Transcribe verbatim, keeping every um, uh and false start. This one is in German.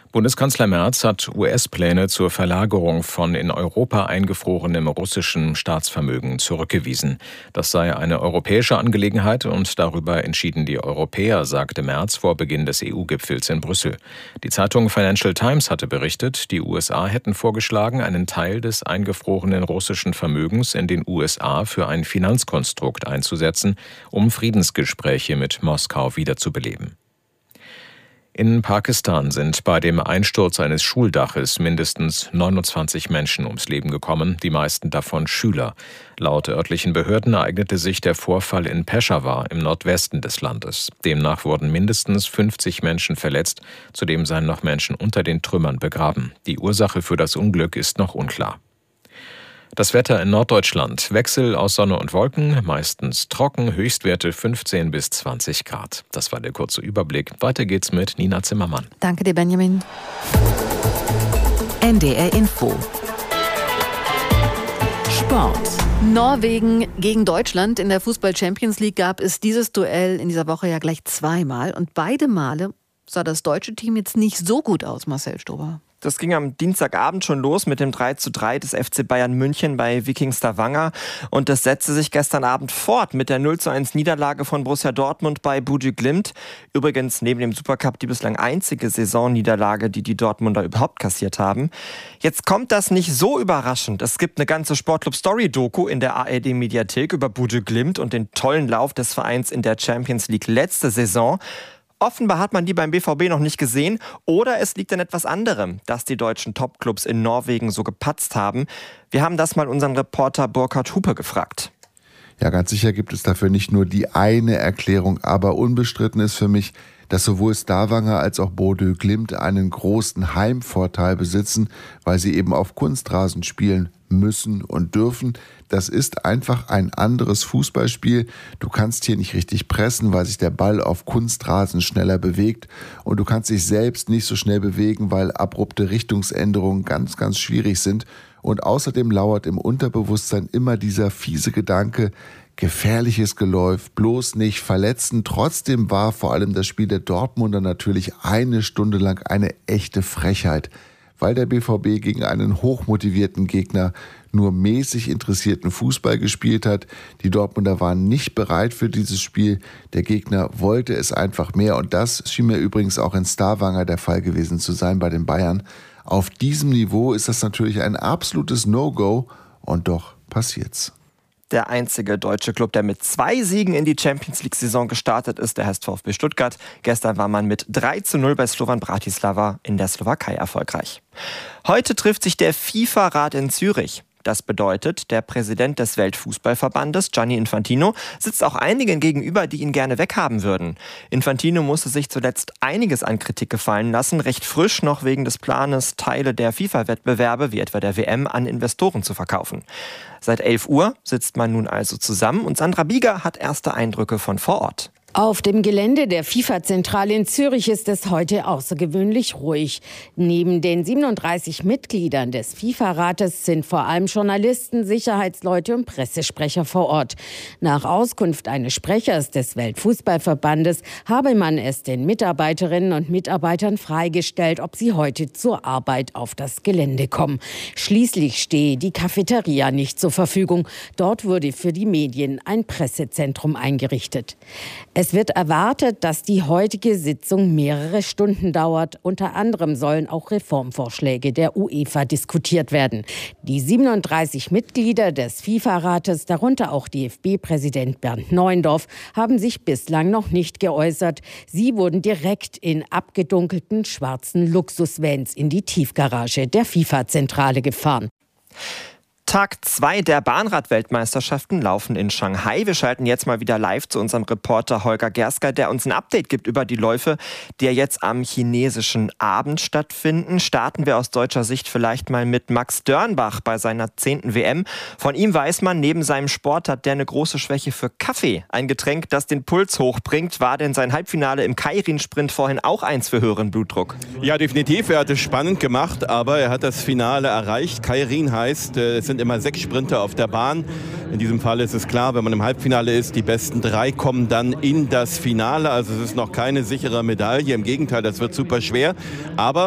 Bundeskanzler Merz hat U S-Pläne zur Verlagerung von in Europa eingefrorenem russischen Staatsvermögen zurückgewiesen. Das sei eine europäische Angelegenheit und darüber entschieden die Europäer, sagte Merz vor Beginn des E U-Gipfels in Brüssel. Die Zeitung Financial Times hatte berichtet, die U S A hätten vorgeschlagen, einen Teil des eingefrorenen russischen Vermögens in den U S A für ein Finanzkonstrukt einzusetzen, um Friedensgespräche mit Moskau wiederzubeleben. In Pakistan sind bei dem Einsturz eines Schuldaches mindestens neunundzwanzig Menschen ums Leben gekommen, die meisten davon Schüler. Laut örtlichen Behörden ereignete sich der Vorfall in Peshawar im Nordwesten des Landes. Demnach wurden mindestens fünfzig Menschen verletzt, zudem seien noch Menschen unter den Trümmern begraben. Die Ursache für das Unglück ist noch unklar. Das Wetter in Norddeutschland. Wechsel aus Sonne und Wolken, meistens trocken, Höchstwerte fünfzehn bis zwanzig Grad. Das war der kurze Überblick. Weiter geht's mit Nina Zimmermann. Danke dir, Benjamin. N D R Info. Sport. Norwegen gegen Deutschland. In der Fußball-Champions League gab es dieses Duell in dieser Woche ja gleich zweimal. Und beide Male sah das deutsche Team jetzt nicht so gut aus, Marcel Stober. Das ging am Dienstagabend schon los mit dem drei zu drei des F C Bayern München bei Viking Stavanger. Und das setzte sich gestern Abend fort mit der null zu eins Niederlage von Borussia Dortmund bei Bodø/Glimt. Übrigens neben dem Supercup die bislang einzige Saisonniederlage, die die Dortmunder überhaupt kassiert haben. Jetzt kommt das nicht so überraschend. Es gibt eine ganze Sportclub-Story-Doku in der A R D-Mediathek über Bodø/Glimt und den tollen Lauf des Vereins in der Champions League letzte Saison. Offenbar hat man die beim B V B noch nicht gesehen oder es liegt an etwas anderem, dass die deutschen Topclubs in Norwegen so gepatzt haben. Wir haben das mal unseren Reporter Burkhard Hupe gefragt. Ja, ganz sicher gibt es dafür nicht nur die eine Erklärung, aber unbestritten ist für mich, dass sowohl Stavanger als auch Bodø/Glimt einen großen Heimvorteil besitzen, weil sie eben auf Kunstrasen spielen müssen und dürfen. Das ist einfach ein anderes Fußballspiel. Du kannst hier nicht richtig pressen, weil sich der Ball auf Kunstrasen schneller bewegt und du kannst dich selbst nicht so schnell bewegen, weil abrupte Richtungsänderungen ganz, ganz schwierig sind. Und außerdem lauert im Unterbewusstsein immer dieser fiese Gedanke, gefährliches Geläuf, bloß nicht verletzen. Trotzdem war vor allem das Spiel der Dortmunder natürlich eine Stunde lang eine echte Frechheit, weil der B V B gegen einen hochmotivierten Gegner nur mäßig interessierten Fußball gespielt hat. Die Dortmunder waren nicht bereit für dieses Spiel. Der Gegner wollte es einfach mehr und das schien mir übrigens auch in Stavanger der Fall gewesen zu sein bei den Bayern. Auf diesem Niveau ist das natürlich ein absolutes No-Go und doch passiert's. Der einzige deutsche Club, der mit zwei Siegen in die Champions-League-Saison gestartet ist, der heißt VfB Stuttgart. Gestern war man mit drei zu null bei Slovan Bratislava in der Slowakei erfolgreich. Heute trifft sich der FIFA-Rat in Zürich. Das bedeutet, der Präsident des Weltfußballverbandes, Gianni Infantino, sitzt auch einigen gegenüber, die ihn gerne weghaben würden. Infantino musste sich zuletzt einiges an Kritik gefallen lassen, recht frisch noch wegen des Planes, Teile der FIFA-Wettbewerbe, wie etwa der W M, an Investoren zu verkaufen. Seit elf Uhr sitzt man nun also zusammen und Sandra Bieger hat erste Eindrücke von vor Ort. Auf dem Gelände der FIFA-Zentrale in Zürich ist es heute außergewöhnlich ruhig. Neben den siebenunddreißig Mitgliedern des FIFA-Rates sind vor allem Journalisten, Sicherheitsleute und Pressesprecher vor Ort. Nach Auskunft eines Sprechers des Weltfußballverbandes habe man es den Mitarbeiterinnen und Mitarbeitern freigestellt, ob sie heute zur Arbeit auf das Gelände kommen. Schließlich stehe die Cafeteria nicht zur Verfügung. Dort wurde für die Medien ein Pressezentrum eingerichtet. Es wird erwartet, dass die heutige Sitzung mehrere Stunden dauert. Unter anderem sollen auch Reformvorschläge der UEFA diskutiert werden. Die siebenunddreißig Mitglieder des FIFA-Rates, darunter auch D F B-Präsident Bernd Neuendorf, haben sich bislang noch nicht geäußert. Sie wurden direkt in abgedunkelten schwarzen Luxusvans in die Tiefgarage der FIFA-Zentrale gefahren. Tag zwei der Bahnrad-Weltmeisterschaften laufen in Shanghai. Wir schalten jetzt mal wieder live zu unserem Reporter Holger Gersker, der uns ein Update gibt über die Läufe, die ja jetzt am chinesischen Abend stattfinden. Starten wir aus deutscher Sicht vielleicht mal mit Max Dörnbach bei seiner zehnten W M. Von ihm weiß man, neben seinem Sport hat der eine große Schwäche für Kaffee. Ein Getränk, das den Puls hochbringt. War denn sein Halbfinale im Keirin-Sprint vorhin auch eins für höheren Blutdruck? Ja, definitiv. Er hat es spannend gemacht, aber er hat das Finale erreicht. Keirin heißt, es sind immer sechs Sprinter auf der Bahn. In diesem Fall ist es klar, wenn man im Halbfinale ist, die besten drei kommen dann in das Finale. Also es ist noch keine sichere Medaille. Im Gegenteil, das wird super schwer. Aber